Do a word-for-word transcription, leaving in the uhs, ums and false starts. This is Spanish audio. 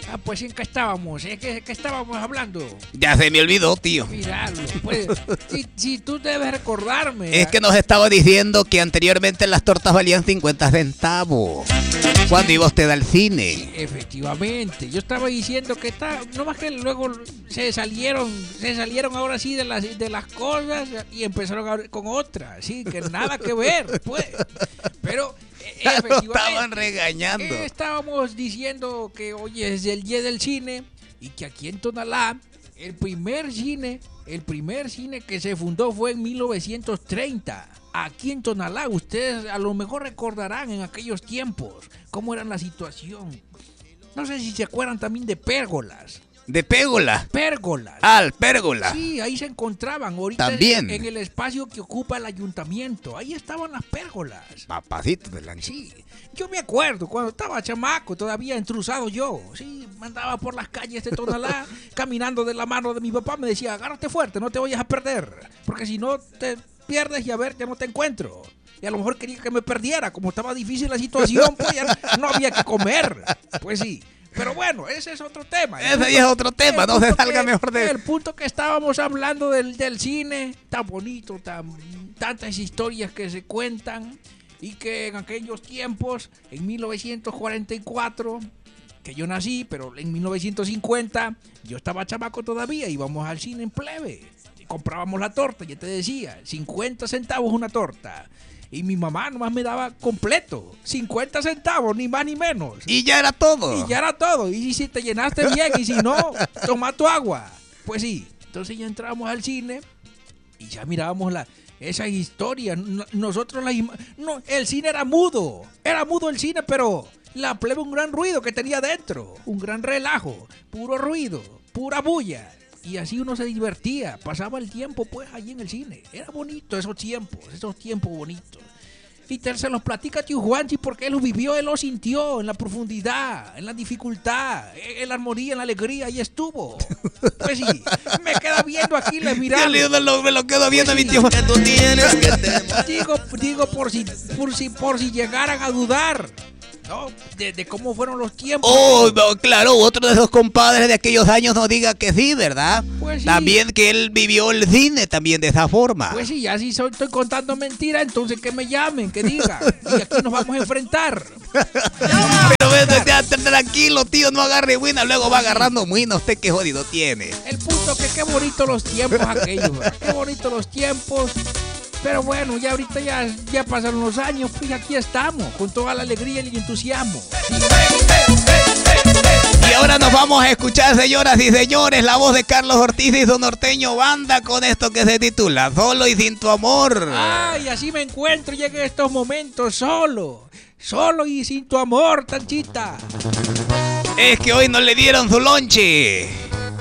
Ah, pues en qué estábamos, ¿eh? ¿Qué, qué estábamos hablando? Ya se me olvidó, tío. Miralo, pues, si, si tú debes recordarme. Es que nos estaba diciendo que anteriormente las tortas valían cincuenta centavos. Cuando iba usted al cine. Efectivamente, yo estaba diciendo que está, no más que luego se salieron, se salieron ahora sí de las de las cosas y empezaron a, con otras, sí, que nada que ver, pues. Pero ya lo estaban regañando. Eh, estábamos diciendo que hoy es el día del cine y que aquí en Tonalá el primer cine, el primer cine que se fundó fue en mil novecientos treinta. Aquí en Tonalá, ustedes a lo mejor recordarán en aquellos tiempos cómo era la situación. No sé si se acuerdan también de pérgolas. ¿De pérgola? Pérgolas. Ah, el pérgola. Sí, ahí se encontraban. Ahorita también. En, en el espacio que ocupa el ayuntamiento. Ahí estaban las pérgolas. Papacito de la... Sí, yo me acuerdo cuando estaba chamaco, todavía entruzado yo. Sí, andaba por las calles de Tonalá, caminando de la mano de mi papá. Me decía, agárrate fuerte, no te vayas a perder. Porque si no te pierdes y a ver, ya no te encuentro. Y a lo mejor quería que me perdiera. Como estaba difícil la situación, pues ya no había que comer. Pues sí. Pero bueno, ese es otro tema. Ese punto, es otro tema, no se salga que, mejor de... El punto que estábamos hablando del, del cine, tan bonito, tan, tantas historias que se cuentan, y que en aquellos tiempos, en mil novecientos cuarenta y cuatro, que yo nací, pero en mil novecientos cincuenta, yo estaba chamaco todavía, íbamos al cine en plebe, y comprábamos la torta, ya te decía, cincuenta centavos una torta. Y mi mamá nomás me daba completo, cincuenta centavos, ni más ni menos. Y ya era todo. Y ya era todo. Y si te llenaste bien, y si no, toma tu agua. Pues sí. Entonces ya entrábamos al cine y ya mirábamos la, esa historia. Nosotros la no, el cine era mudo. Era mudo el cine, pero la plebe un gran ruido que tenía dentro. Un gran relajo. Puro ruido. Pura bulla. Y así uno se divertía, pasaba el tiempo pues allí en el cine. Era bonito esos tiempos, esos tiempos bonitos. Y te, se los platica tío Juanchi porque él lo vivió, él lo sintió en la profundidad, en la dificultad, en la armonía, en la alegría, ahí estuvo. Pues sí, me queda viendo aquí, les mirando. Me lo, me lo quedo viendo pues mi tío. Que tú tienes que te... Digo, digo por si, por si, por si llegaran a dudar. No, de, de cómo fueron los tiempos. Oh, no, claro, otro de esos compadres de aquellos años nos diga que sí, ¿verdad? Pues sí. También que él vivió el cine también de esa forma. Pues sí, ya si soy, estoy contando mentiras, entonces que me llamen, que digan. Y aquí nos vamos a enfrentar. Pero vete, ya, tranquilo, tío, no agarre buena, luego va agarrando muina, usted qué jodido tiene. El punto que qué bonito los tiempos aquellos, qué bonito los tiempos. Pero bueno, ya ahorita ya, ya pasaron los años, pues aquí estamos, con toda la alegría y el entusiasmo. Y ahora nos vamos a escuchar, señoras y señores, la voz de Carlos Ortiz y su norteño banda con esto que se titula Solo y sin tu amor. Ay, así me encuentro ya en estos momentos, solo, solo y sin tu amor, Tanchita. Es que hoy no le dieron su lonche.